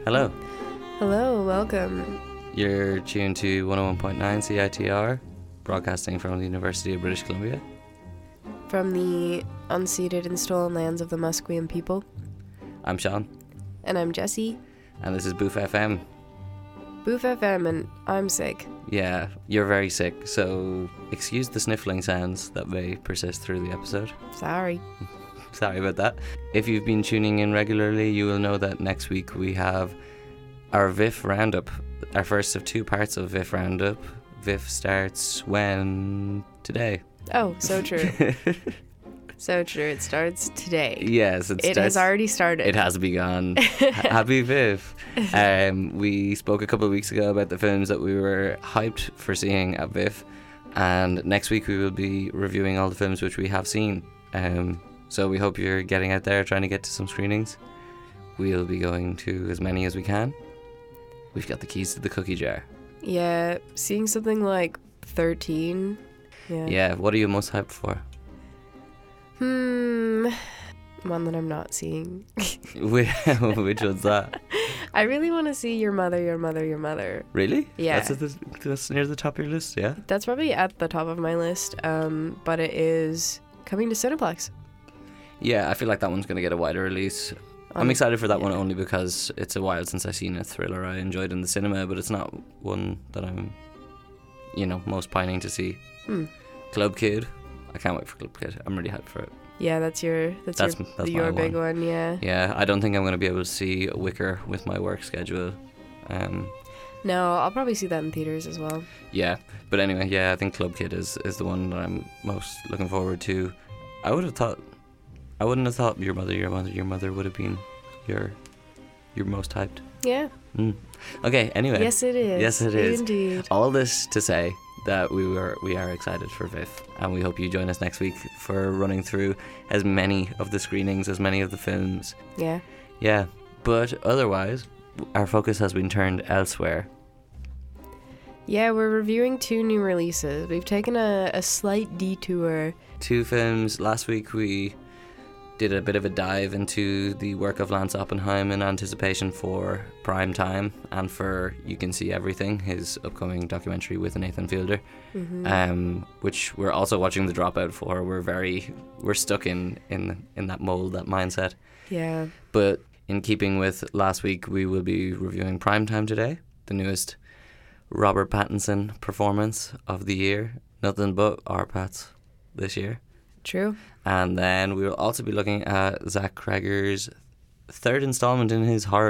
Hello. Hello, welcome. You're tuned to 101.9 CITR, broadcasting from the University of British Columbia. From the unceded and stolen lands of the Musqueam people. I'm Sean. And I'm Jessie. And this is Boof FM. Boof FM, and I'm sick. Yeah, you're very sick, so excuse the sniffling sounds that may persist through the episode. Sorry. Sorry about that. If you've been tuning in regularly, you will know that next week we have our VIF Roundup, our first of two parts of VIF Roundup. VIF starts today. Oh, so true. So true. It starts today. Yes, it has already started. It has begun. Happy VIF. We spoke a couple of weeks ago about the films that we were hyped for seeing at VIF, and next week we will be reviewing all the films which we have seen. So we hope you're getting out there trying to get to some screenings. We'll be going to as many as we can. We've got the keys to the cookie jar. Yeah, seeing something like 13. Yeah, what are you most hyped for? One that I'm not seeing. Which one's that? I really want to see Your Mother, Your Mother, Your Mother. Really? Yeah. That's near the top of your list, yeah? That's probably at the top of my list, but it is coming to Cineplex. Yeah, I feel like that one's going to get a wider release. I'm excited for that one only because it's a while since I've seen a thriller I enjoyed in the cinema, but it's not one that I'm, most pining to see. Club Kid. I can't wait for Club Kid. I'm really hyped for it. Yeah, that's your big one, yeah. Yeah, I don't think I'm going to be able to see Wicker with my work schedule. No, I'll probably see that in theaters as well. Yeah, but anyway, yeah, I think Club Kid is the one that I'm most looking forward to. I wouldn't have thought Your Mother, Your Mother, Your Mother would have been your most hyped. Yeah. Okay, anyway. Yes, it is. Yes, it is. Indeed. All this to say that we are excited for VIF, and we hope you join us next week for running through as many of the screenings, as many of the films. Yeah. Yeah, but otherwise, our focus has been turned elsewhere. Yeah, we're reviewing 2 new releases. We've taken a slight detour. 2 films. Last week we did a bit of a dive into the work of Lance Oppenheim in anticipation for Prime Time and for You Can See Everything, his upcoming documentary with Nathan Fielder, which we're also watching The Dropout for. We're stuck in that mold, that mindset. Yeah. But in keeping with last week, we will be reviewing Prime Time today, the newest Robert Pattinson performance of the year. Nothing but R-Pats this year. True. And then we will also be looking at Zach Cregger's third installment in his horror